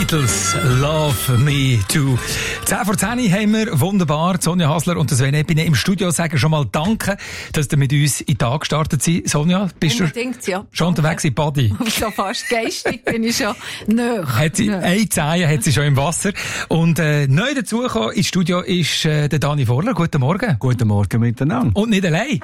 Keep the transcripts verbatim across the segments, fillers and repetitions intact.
Beatles, Love Me Too. zehn vor zehn haben wir, wunderbar, Sonja Hasler und Sven Epine im Studio sagen schon mal Danke, dass ihr mit uns in den Tag gestartet seid. Sonja, bist Unbedingt, du ja. schon unterwegs in Body? Schon fast geistig bin ich schon näher. Hat sie, eine Zehe hat sie schon im Wasser. Und äh, neu dazugekommen ins Studio ist äh, der Dani Vorler. Guten Morgen. Guten Morgen miteinander. Und nicht allein.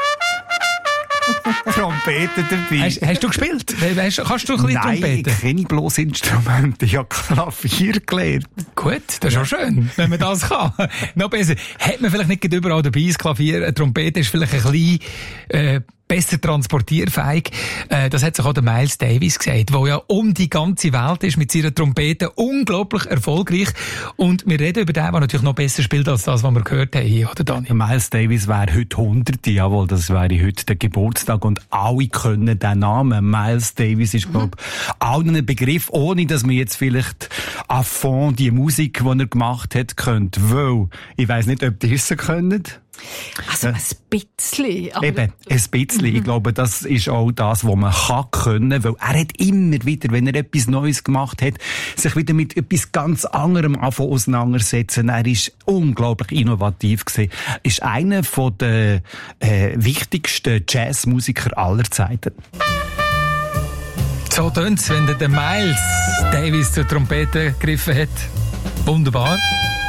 Trompete dabei. Hast, hast du gespielt? Hast, kannst du ein bisschen Nein, Trompete? ich kenne bloß Instrumente. Ich habe Klavier gelernt. Gut, das ist schon schön, wenn man das kann. Noch besser. Hat man vielleicht nicht überall dabei, das Klavier, eine Trompete ist vielleicht ein bisschen äh, besser transportierfähig. Äh, das hat sich auch der Miles Davis gesagt, der ja um die ganze Welt ist mit seiner Trompete, unglaublich erfolgreich. Und wir reden über den, der natürlich noch besser spielt als das, was wir gehört haben hier, oder Dani? Miles Davis wäre heute hundert, jawohl, das wäre heute der Geburtstag und alle können den Namen. Miles Davis ist, glaube ich, allen ein Begriff, ohne dass man jetzt vielleicht à fond die Musik, die er gemacht hat, kennt. Weil, ich weiss nicht, ob die es können. Also ein bisschen. Aber Eben, ein bisschen. Ich glaube, das ist auch das, was man kann können, weil er hat immer wieder, wenn er etwas Neues gemacht hat, sich wieder mit etwas ganz anderem anfangen auseinandersetzen. Er ist unglaublich innovativ gewesen. Ist einer von den äh, wichtigsten Jazzmusiker aller Zeiten. So tönt's, wenn der Miles Davis zur Trompete gegriffen hat. Wunderbar.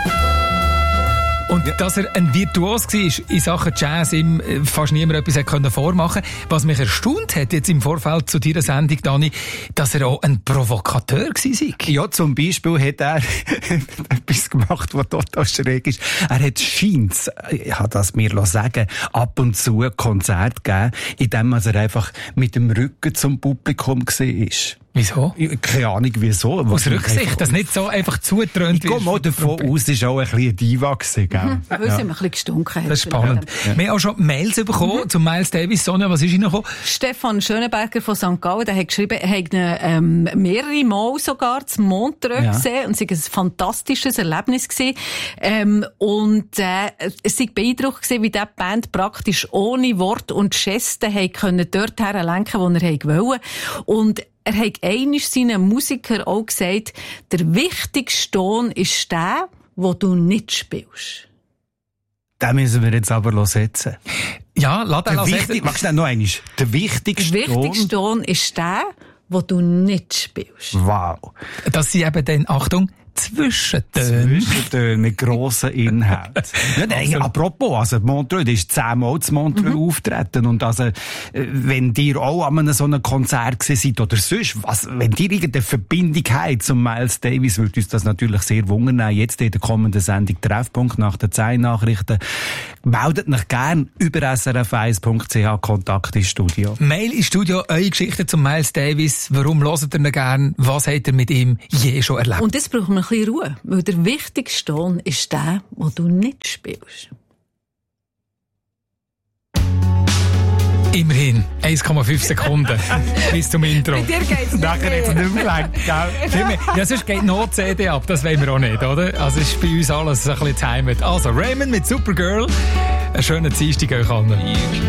Und dass er ein Virtuos war in Sachen Jazz, ihm fast niemand etwas hätte vormachen können. Was mich erstaunt hat jetzt im Vorfeld zu deiner Sendung, Dani, dass er auch ein Provokateur war. Ja, zum Beispiel hat er etwas gemacht, was total schräg ist. Er hat scheint's, ich habe das mir sagen, ab und zu ein Konzert gegeben, in dem er einfach mit dem Rücken zum Publikum war. Wieso? Keine Ahnung, wieso. Aus Rücksicht, dass nicht so einfach zutrönt wird. Ich gehe mal davon aus, es war auch ein bisschen ein Diva gewesen, gell? Mhm, weil ja. sie ein bisschen gestunken hat. Das ist spannend. Ja. Wir haben auch schon Mails bekommen mhm. zu Miles Davis. Sonja, was ist reingekommen? Stefan Schönenberger von Sankt Gallen, der hat geschrieben, er hat ähm, mehrere Mal sogar zum Montreux ja. gesehen und es war ein fantastisches Erlebnis gewesen. Ähm, und äh, es war beeindruckt gewesen, wie diese Band praktisch ohne Wort und Gesten können dort herlenken, wo er wollte. Und er hat einmal seinen Musikern auch gesagt, der wichtigste Ton ist der, den du nicht spielst. Den müssen wir jetzt aber setzen. Ja, lass den wichtig, magst du noch einmal? Der wichtigste Ton? Der wichtigste Ton ist der, den du nicht spielst. Wow. Das sind eben dann, Achtung, Zwischentöne. Zwischentöne mit grossen Inhalten. Ja, nein, also, apropos, also Montreux, du bist zehnmal zu Montreux mhm. auftreten und also, wenn dir auch an einem so einem Konzert seid oder sonst, was, wenn dir irgendeine Verbindung habt zum Miles Davis, würde uns das natürlich sehr wundern. Jetzt in der kommenden Sendung Treffpunkt nach den zehn Nachrichten. Meldet euch gern über s r f eins punkt c h Kontakt ins Studio. Mail ins Studio, eure Geschichte zum Miles Davis. Warum hört ihr ihn gern? Was habt ihr mit ihm je schon erlebt? Und das braucht man ein bisschen Ruhe, weil der wichtigste Ton ist der, den du nicht spielst. Immerhin eins Komma fünf Sekunden bis zum Intro. Bei dir geht's nicht Nachher jetzt nicht mehr lang, gell? Ja, sonst geht noch C D ab, das wollen wir auch nicht, oder? Also ist bei uns alles ein bisschen geheimt. Also Raymond mit Supergirl. Einen schönen Dienstag euch allen.